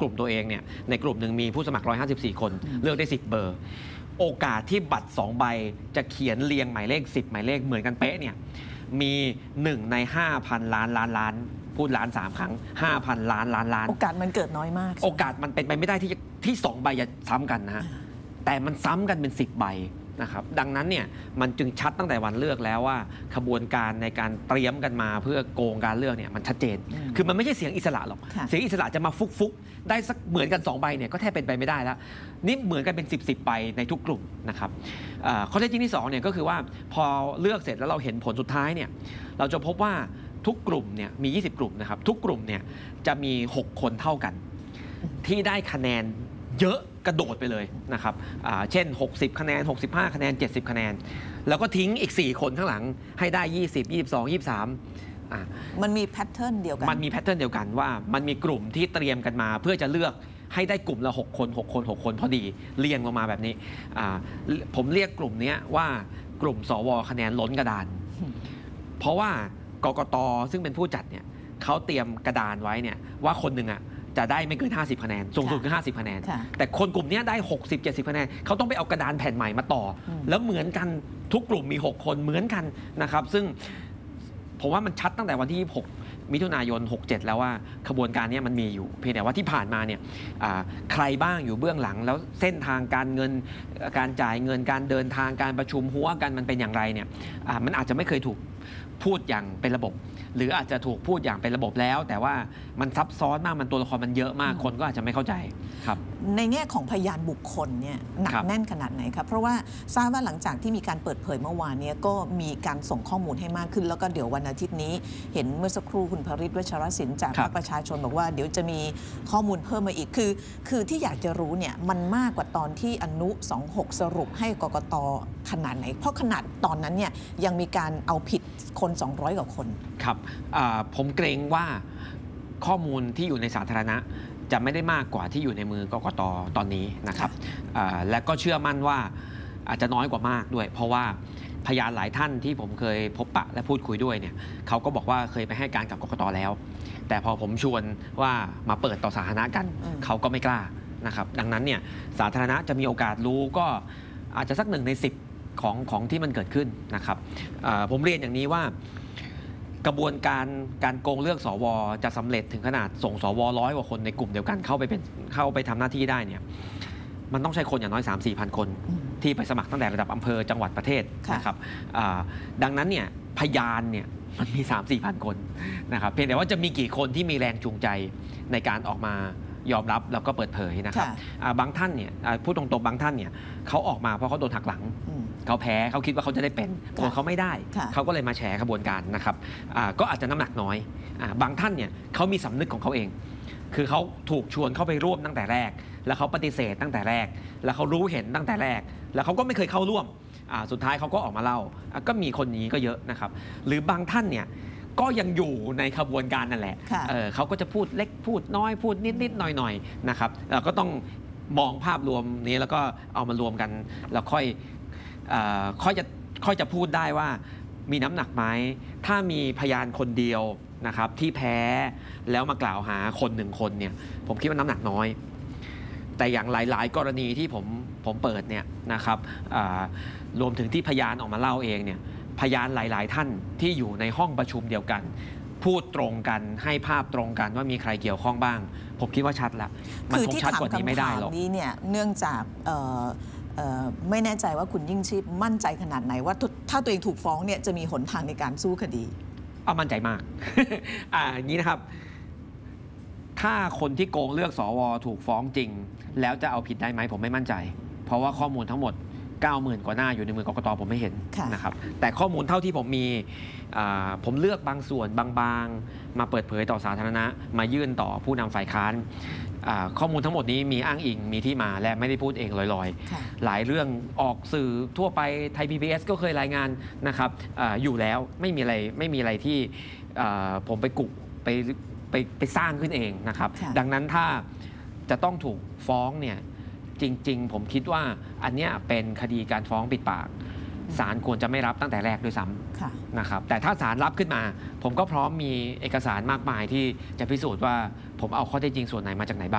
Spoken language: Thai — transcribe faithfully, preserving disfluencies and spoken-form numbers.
กลุ่มตัวเองเนี่ยในกลุ่มหนึ่งมีผู้สมัครหนึ่งร้อยห้าสิบสี่คนเลือกได้สิบเบอร์โอกาสที่บัตรสองใบจะเขียนเรียงหมายเลขสิบหมายเลขเหมือนกันเป๊ะเนี่ยมีหนึ่งใน ห้าพัน ล้านล้านล้านพูดล้านสามครั้ง ห้าพัน ล้านล้านล้านโอกาสมันเกิดน้อยมากโอกาสมันเป็นไปไม่ได้ที่ที่สองใบจะซ้ำกันนะฮะแต่มันซ้ำกันเป็นสิบใบนะครับดังนั้นเนี่ยมันจึงชัดตั้งแต่วันเลือกแล้วว่าขบวนการในการเตรียมกันมาเพื่อโกงการเลือกเนี่ยมันชัดเจนคือมันไม่ใช่เสียงอิสระหรอกเสียงอิสระจะมาฟุกฟุกได้สักเหมือนกันสองใบเนี่ยก็แทบเป็นไปไม่ได้แล้วนี่เหมือนกันเป็นสิบ สิบใบในทุกกลุ่มนะครับข้อเท็จจริงที่สองเนี่ยก็คือว่าพอเลือกเสร็จแล้วเราเห็นผลสุดท้ายเนี่ยเราจะพบว่าทุกกลุ่มเนี่ยมียี่สิบกลุ่มนะครับทุกกลุ่มเนี่ยจะมีหกคนเท่ากันที่ได้คะแนนเยอะกระโดดไปเลยนะครับเช่นหกสิบคะแนนหกสิบห้าคะแนนเจ็ดสิบคะแนนแล้วก็ทิ้งอีกสี่คนข้างหลังให้ได้ยี่สิบ ยี่สิบสอง ยี่สิบสามอ่ามันมีแพทเทิร์นเดียวกันมันมีแพทเทิร์นเดียวกันว่ามันมีกลุ่มที่เตรียมกันมาเพื่อจะเลือกให้ได้กลุ่มละหกคนหกคนหกคนพอดีเรียงลงมาแบบนี้ผมเรียกกลุ่มนี้ว่ากลุ่มสวคะแนนล้นกระดานเพราะว่ากกต.ซึ่งเป็นผู้จัดเนี่ยเขาเตรียมกระดานไว้เนี่ยว่าคนหนึ่งอ่ะจะได้ไม่เกินห้าสิบคะแนนสูงสุดคือห้าสิบคะแนนแต่คนกลุ่มนี้ได้หกสิบ เจ็ดสิบคะแนนเขาต้องไปเอากระดานแผ่นใหม่มาต่อแล้วเหมือนกันทุกกลุ่มมีหกคนเหมือนกันนะครับซึ่งผมว่ามันชัดตั้งแต่วันที่ยี่สิบหกมิถุนายนหกสิบเจ็ดแล้วว่าขบวนการนี้มันมีอยู่เพียงแต่ว่าที่ผ่านมาเนี่ยใครบ้างอยู่เบื้องหลังแล้วเส้นทางการเงินการจ่ายเงินการเดินทางการประชุมหัวกันมันเป็นอย่างไรเนี่ยมันอาจจะไม่เคยถูกพูดอย่างเป็นระบบหรืออาจจะถูกพูดอย่างเป็นระบบแล้วแต่ว่ามันซับซ้อนมากมันตัวละครมันเยอะมากคนก็อาจจะไม่เข้าใจครับในแง่ของพยานบุคคลเนี่ยหนักแน่นขนาดไหนครับเพราะว่าทราบว่าหลังจากที่มีการเปิดเผยเมื่อวานนี้ก็มีการส่งข้อมูลให้มากขึ้นแล้วก็เดี๋ยววันอาทิตย์นี้เห็นเมื่อสักครู่คุณภริษฐ์ วัชรศิลป์จากพรรคประชาชนบอกว่าเดี๋ยวจะมีข้อมูลเพิ่มมาอีกคือคือที่อยากจะรู้เนี่ยมันมากกว่าตอนที่อนุสองหกสรุปให้กกต.ขนาดไหนเพราะขนาดตอนนั้นเนี่ยยังมีการเอาผิดคนสองร้อยกว่าคนครับผมเกรงว่าข้อมูลที่อยู่ในสาธารณะจะไม่ได้มากกว่าที่อยู่ในมือกกต.ตอนนี้นะครับและก็เชื่อมั่นว่าอาจจะน้อยกว่ามากด้วยเพราะว่าพยานหลายท่านที่ผมเคยพบปะและพูดคุยด้วยเนี่ยเขาก็บอกว่าเคยไปให้การกับกกต.แล้วแต่พอผมชวนว่ามาเปิดต่อสาธารณะกันเขาก็ไม่กล้านะครับดังนั้นเนี่ยสาธารณะจะมีโอกาสรู้ก็อาจจะสักหนึ่งในสิบของของที่มันเกิดขึ้นนะครับผมเรียนอย่างนี้ว่ากระบวนการการโกงเลือกสวจะสำเร็จถึงขนาดส่งสวร้อยกว่าคนในกลุ่มเดียวกันเข้าไปเป็นเข้าไปทำหน้าที่ได้เนี่ยมันต้องใช้คนอย่างน้อย สามถึงสี่พัน คนที่ไปสมัครตั้งแต่ระดับอำเภอจังหวัดประเทศนะครับดังนั้นเนี่ยพยานเนี่ยมันมี สามถึงสี่พัน คนนะครับเพียงแต่ว่าจะมีกี่คนที่มีแรงจูงใจในการออกมายอมรับแล้วก็เปิดเผยนะครับบางท่านเนี่ยพูดตรงๆบางท่านเนี่ยเขาออกมาเพราะเขาโดนหักหลังเขาแพ้เขาคิดว่าเขาจะได้เป็นผลเขาไม่ได้เขาก็เลยมาแฉขบวนการนะครับก็อาจจะน้ำหนักน้อยบางท่านเนี่ยเขามีสำนึกของเขาเองคือเขาถูกชวนเข้าไปร่วมตั้งแต่แรกแล้วเขาปฏิเสธตั้งแต่แรกแล้วเขารู้เห็นตั้งแต่แรกแล้วเขาก็ไม่เคยเข้าร่วมสุดท้ายเขาก็ออกมาเล่าก็มีคนนี้ก็เยอะนะครับหรือบางท่านเนี่ยก็ยังอยู่ในขบวนการนั่นแหละ เ, เขาก็จะพูดเล็กพูดน้อยพูดนิดๆหน่อยๆนะครับเราก็ต้องมองภาพรวมนี้แล้วก็เอามารวมกันแล้วค่อยค่อยจะค่อยจะพูดได้ว่ามีน้ำหนักไหมถ้ามีพยานคนเดียวนะครับที่แพ้แล้วมากล่าวหาคนหนึ่งคนเนี่ยผมคิดว่าน้ำหนักน้อยแต่อย่างหลายๆกรณีที่ผมผมเปิดเนี่ยนะครับรวมถึงที่พยานออกมาเล่าเองเนี่ยพยานหลายๆท่านที่อยู่ในห้องประชุมเดียวกันพูดตรงกันให้ภาพตรงกันว่ามีใครเกี่ยวข้องบ้างผมคิดว่าชัดละมันคงชัดกว่านี้ไม่ได้หรอกคือที่ถามคำถามนี้เนี่ยเนื่องจากไม่แน่ใจว่าคุณยิ่งชีพมั่นใจขนาดไหนว่าถ้าตัวเองถูกฟ้องเนี่ยจะมีหนทางในการสู้คดีเอามั่นใจมาก อ่าอย่างนี้นะครับถ้าคนที่โกงเลือกสวถูกฟ้องจริงแล้วจะเอาผิดได้ไหมผมไม่มั่นใจเพราะว่าข้อมูลทั้งหมดเก้าหมื่น กว่าหน้าอยู่ในมือกกต.ผมไม่เห็นนะครับแต่ข้อมูลเท่าที่ผมมีผมเลือกบางส่วนบางๆมาเปิดเผยต่อสาธารณะมายื่นต่อผู้นำฝ่ายค้านข้อมูลทั้งหมดนี้มีอ้างอิงมีที่มาและไม่ได้พูดเองลอยๆหลายเรื่องออกสื่อทั่วไปไทย พี บี เอส ก็เคยรายงานนะครับ อ, อยู่แล้วไม่มีอะไรไม่มีอะไรที่ผมไปกุไปไปไปสร้างขึ้นเองนะครับดังนั้นถ้าจะต้องถูกฟ้องเนี่ยจริงๆผมคิดว่าอันนี้เป็นคดีการฟ้องปิดปากศาลควรจะไม่รับตั้งแต่แรกด้วยซ้ำนะครับแต่ถ้าศาลรับขึ้นมาผมก็พร้อมมีเอกสารมากมายที่จะพิสูจน์ว่าผมเอาข้อเท็จจริงส่วนไหนมาจากไหนบ้าง